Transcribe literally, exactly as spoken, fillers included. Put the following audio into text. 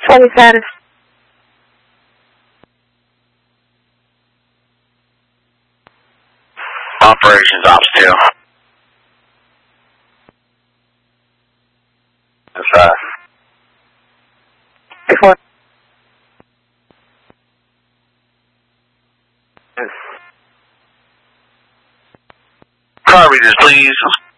twenty status. Operations Ops two. That's five. Before. Car readers, please.